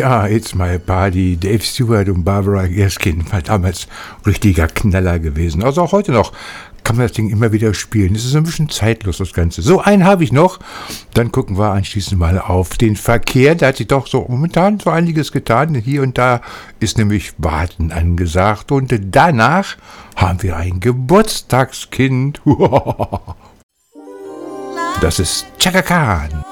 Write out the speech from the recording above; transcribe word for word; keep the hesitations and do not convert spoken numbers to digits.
Ja, It's My Party, Dave Stewart und Barbara Gaskin war damals richtiger Knaller gewesen. Also auch heute noch kann man das Ding immer wieder spielen. Es ist ein bisschen zeitlos, das Ganze. So, einen habe ich noch. Dann gucken wir anschließend mal auf den Verkehr. Da hat sich doch so momentan so einiges getan. Hier und da ist nämlich Warten angesagt. Und danach haben wir ein Geburtstagskind. Das ist Chaka Khan.